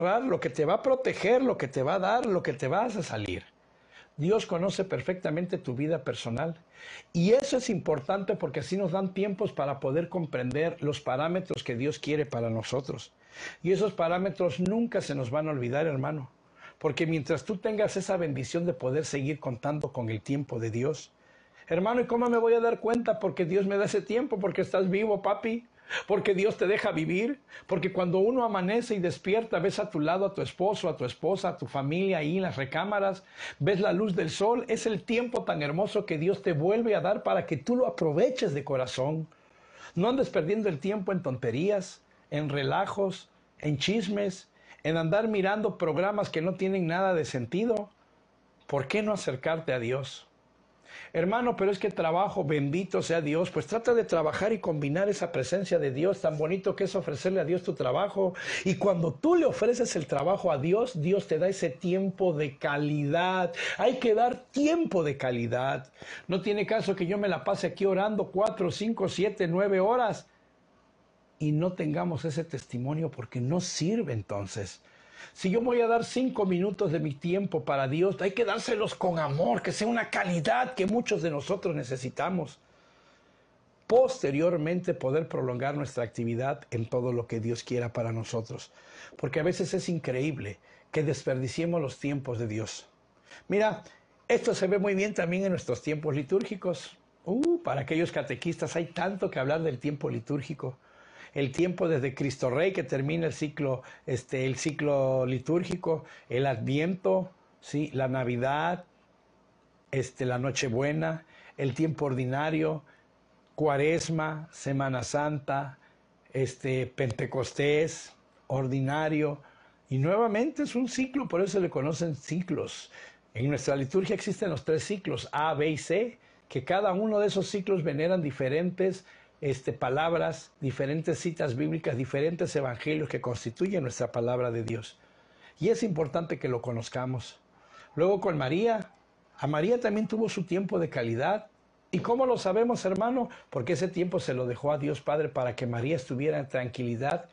¿verdad? Lo que te va a proteger, lo que te va a dar, lo que te vas a salir. Dios conoce perfectamente tu vida personal y eso es importante porque así nos dan tiempos para poder comprender los parámetros que Dios quiere para nosotros. Y esos parámetros nunca se nos van a olvidar, hermano, porque mientras tú tengas esa bendición de poder seguir contando con el tiempo de Dios, hermano, ¿y cómo me voy a dar cuenta? Porque Dios me da ese tiempo, porque estás vivo, papi. Porque Dios te deja vivir, porque cuando uno amanece y despierta, ves a tu lado a tu esposo, a tu esposa, a tu familia ahí en las recámaras, ves la luz del sol, es el tiempo tan hermoso que Dios te vuelve a dar para que tú lo aproveches de corazón. No andes perdiendo el tiempo en tonterías, en relajos, en chismes, en andar mirando programas que no tienen nada de sentido. ¿Por qué no acercarte a Dios? Hermano, pero es que trabajo, bendito sea Dios, pues trata de trabajar y combinar esa presencia de Dios, tan bonito que es ofrecerle a Dios tu trabajo. Y cuando tú le ofreces el trabajo a Dios, Dios te da ese tiempo de calidad. Hay que dar tiempo de calidad. No tiene caso que yo me la pase aquí orando 4, 5, 7, 9 horas y no tengamos ese testimonio porque no sirve entonces. Si yo voy a dar 5 minutos de mi tiempo para Dios, hay que dárselos con amor, que sea una calidad que muchos de nosotros necesitamos. Posteriormente poder prolongar nuestra actividad en todo lo que Dios quiera para nosotros. Porque a veces es increíble que desperdiciemos los tiempos de Dios. Mira, esto se ve muy bien también en nuestros tiempos litúrgicos. Para aquellos catequistas hay tanto que hablar del tiempo litúrgico. El tiempo desde Cristo Rey que termina el ciclo litúrgico, el Adviento, ¿sí? La Navidad, la Nochebuena, el tiempo ordinario, Cuaresma, Semana Santa, Pentecostés, ordinario, y nuevamente es un ciclo, por eso se le conocen ciclos. En nuestra liturgia existen los 3 ciclos, A, B y C, que cada uno de esos ciclos veneran diferentes palabras, diferentes citas bíblicas, diferentes evangelios que constituyen nuestra palabra de Dios. Y es importante que lo conozcamos. Luego con María, a María también tuvo su tiempo de calidad. ¿Y cómo lo sabemos, hermano? Porque ese tiempo se lo dejó a Dios Padre para que María estuviera en tranquilidad,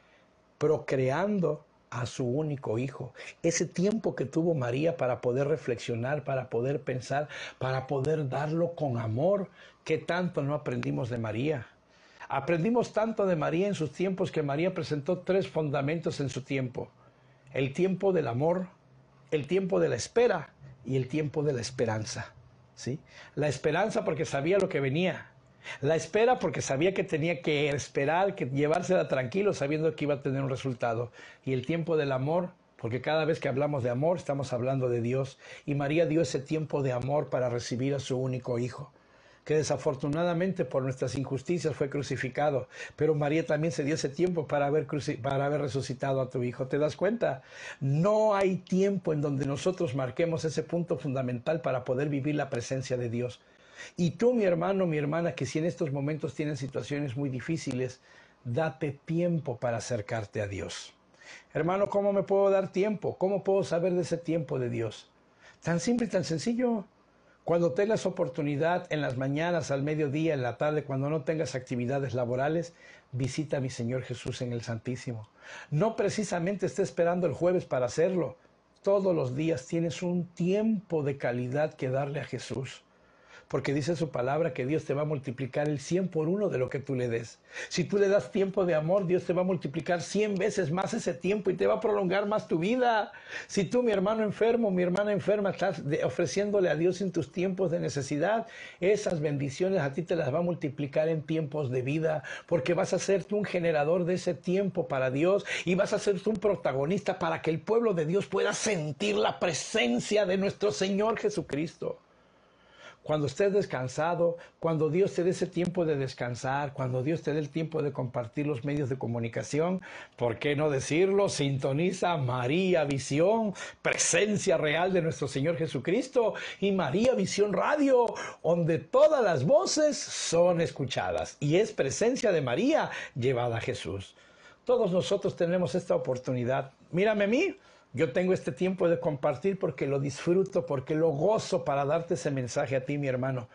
procreando a su único hijo. Ese tiempo que tuvo María para poder reflexionar, para poder pensar, para poder darlo con amor. ¿Qué tanto no aprendimos de María? Aprendimos tanto de María en sus tiempos que María presentó 3 fundamentos en su tiempo. El tiempo del amor, el tiempo de la espera y el tiempo de la esperanza. ¿Sí? La esperanza porque sabía lo que venía. La espera porque sabía que tenía que esperar, que llevársela tranquilo sabiendo que iba a tener un resultado. Y el tiempo del amor porque cada vez que hablamos de amor estamos hablando de Dios. Y María dio ese tiempo de amor para recibir a su único hijo, que desafortunadamente por nuestras injusticias fue crucificado, pero María también se dio ese tiempo para haber resucitado a tu hijo. ¿Te das cuenta? No hay tiempo en donde nosotros marquemos ese punto fundamental para poder vivir la presencia de Dios. Y tú, mi hermano, mi hermana, que si en estos momentos tienes situaciones muy difíciles, date tiempo para acercarte a Dios. Hermano, ¿cómo me puedo dar tiempo? ¿Cómo puedo saber de ese tiempo de Dios? Tan simple y tan sencillo. Cuando tengas oportunidad en las mañanas, al mediodía, en la tarde, cuando no tengas actividades laborales, visita a mi Señor Jesús en el Santísimo. No precisamente esté esperando el jueves para hacerlo. Todos los días tienes un tiempo de calidad que darle a Jesús. Porque dice su palabra que Dios te va a multiplicar el 100 por 1 de lo que tú le des. Si tú le das tiempo de amor, Dios te va a multiplicar 100 veces más ese tiempo y te va a prolongar más tu vida. Si tú, mi hermano enfermo, mi hermana enferma, estás ofreciéndole a Dios en tus tiempos de necesidad, esas bendiciones a ti te las va a multiplicar en tiempos de vida, porque vas a ser tú un generador de ese tiempo para Dios y vas a ser tú un protagonista para que el pueblo de Dios pueda sentir la presencia de nuestro Señor Jesucristo. Cuando estés descansado, cuando Dios te dé ese tiempo de descansar, cuando Dios te dé el tiempo de compartir los medios de comunicación, ¿por qué no decirlo? Sintoniza María Visión, presencia real de nuestro Señor Jesucristo, y María Visión Radio, donde todas las voces son escuchadas, y es presencia de María llevada a Jesús. Todos nosotros tenemos esta oportunidad. Mírame a mí. Yo tengo este tiempo de compartir porque lo disfruto, porque lo gozo para darte ese mensaje a ti, mi hermano.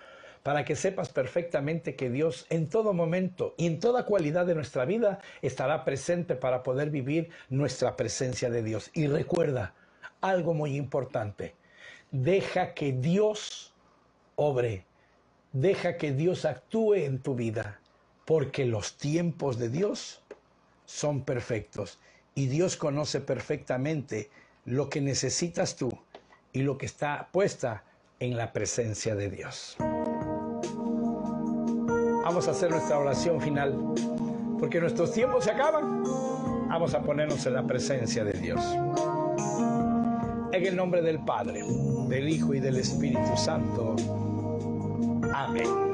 para que sepas perfectamente que Dios en todo momento y en toda cualidad de nuestra vida estará presente para poder vivir nuestra presencia de Dios. Y recuerda algo muy importante: deja que Dios obre, deja que Dios actúe en tu vida, porque los tiempos de Dios son perfectos y Dios conoce perfectamente lo que necesitas tú y lo que está puesta en la presencia de Dios. Vamos a hacer nuestra oración final, porque nuestros tiempos se acaban. Vamos a ponernos en la presencia de Dios. En el nombre del Padre, del Hijo y del Espíritu Santo. Amén.